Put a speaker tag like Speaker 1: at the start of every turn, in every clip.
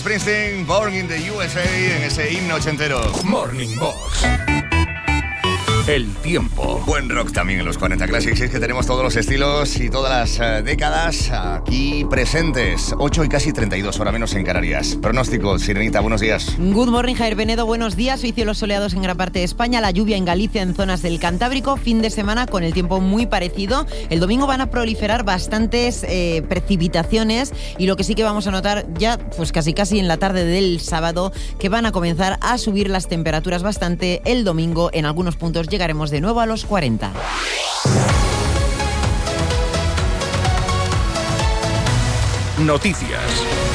Speaker 1: Springsteen, Born in the USA, en ese himno ochentero.
Speaker 2: Morning Box. El tiempo.
Speaker 1: Buen rock también en los 40 Classics. Es que tenemos todos los estilos y todas las décadas aquí presentes. 8 y casi 32, hora menos en Canarias. Pronóstico, Sirenita, buenos días.
Speaker 3: Good morning, Javier Penedo, buenos días. Hoy cielos soleados en gran parte de España, la lluvia en Galicia, en zonas del Cantábrico. Fin de semana con el tiempo muy parecido. El domingo van a proliferar bastantes precipitaciones y lo que sí que vamos a notar ya, pues casi en la tarde del sábado, que van a comenzar a subir las temperaturas bastante. El domingo en algunos puntos llegaremos de nuevo a los 40.
Speaker 2: Noticias.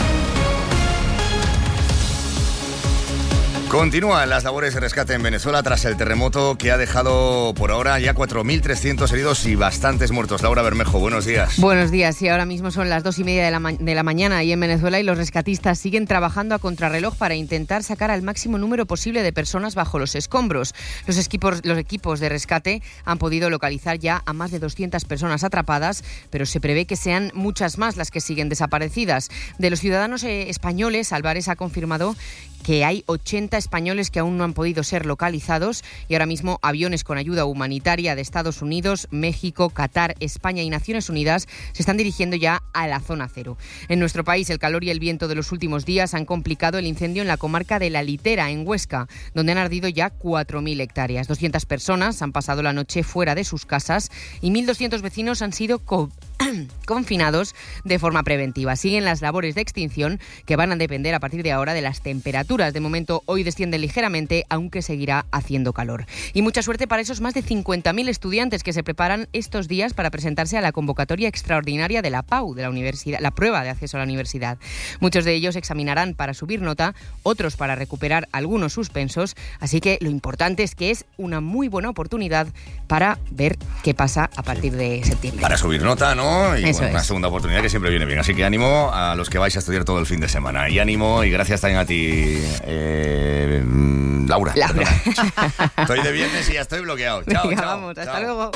Speaker 1: Continúan las labores de rescate en Venezuela tras el terremoto que ha dejado por ahora ya 4.300 heridos y bastantes muertos. Laura Bermejo, buenos días.
Speaker 4: Buenos días, y ahora mismo son las 2:30 de la mañana ahí en Venezuela y los rescatistas siguen trabajando a contrarreloj para intentar sacar al máximo número posible de personas bajo los escombros. Los equipos de rescate han podido localizar ya a más de 200 personas atrapadas, pero se prevé que sean muchas más las que siguen desaparecidas. De los ciudadanos españoles, Álvarez ha confirmado que hay 80 españoles que aún no han podido ser localizados y ahora mismo aviones con ayuda humanitaria de Estados Unidos, México, Qatar, España y Naciones Unidas se están dirigiendo ya a la zona cero. En nuestro país, el calor y el viento de los últimos días han complicado el incendio en la comarca de La Litera, en Huesca, donde han ardido ya 4.000 hectáreas. 200 personas han pasado la noche fuera de sus casas y 1.200 vecinos han sido confinados de forma preventiva. Siguen las labores de extinción que van a depender a partir de ahora de las temperaturas. De momento hoy descienden ligeramente, aunque seguirá haciendo calor. Y mucha suerte para esos más de 50.000 estudiantes que se preparan estos días para presentarse a la convocatoria extraordinaria de la PAU, de la universidad, la prueba de acceso a la universidad. Muchos de ellos examinarán para subir nota, otros para recuperar algunos suspensos, así que lo importante es que es una muy buena oportunidad para ver qué pasa a partir de septiembre.
Speaker 1: Para subir nota, ¿no? Y
Speaker 4: Eso
Speaker 1: bueno, una
Speaker 4: es.
Speaker 1: segunda oportunidad que siempre viene bien. Así que ánimo a los que vais a estudiar todo el fin de semana. Y ánimo y gracias también a ti, Laura. Estoy de viernes y ya estoy bloqueado. Chao,
Speaker 4: Venga,
Speaker 1: chao.
Speaker 4: vamos, hasta
Speaker 1: chao.
Speaker 4: luego.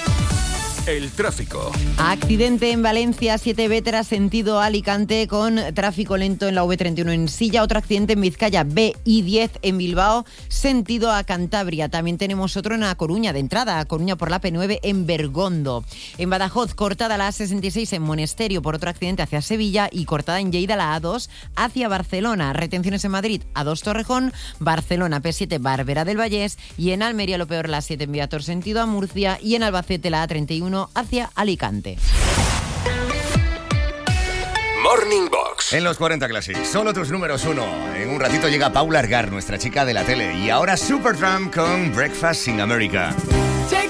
Speaker 2: El tráfico.
Speaker 3: Accidente en Valencia, 7 Vétera, sentido Alicante, con tráfico lento en la V31 en Silla. Otro accidente en Vizcaya, BI10 en Bilbao, sentido a Cantabria. También tenemos otro en A Coruña, de entrada a Coruña por la P9 en Bergondo. En Badajoz, cortada la A66 en Monesterio por otro accidente hacia Sevilla y cortada en Lleida la A2 hacia Barcelona. Retenciones en Madrid, A2 Torrejón, Barcelona P7 Barbera del Vallés y en Almería lo peor la 7 en Viator sentido a Murcia y en Albacete la A31 hacia Alicante.
Speaker 2: Morning Box.
Speaker 1: En los 40 Classics, solo tus números 1. En un ratito llega Paula Argar, nuestra chica de la tele. Y ahora Supertramp con Breakfast in America.
Speaker 5: Take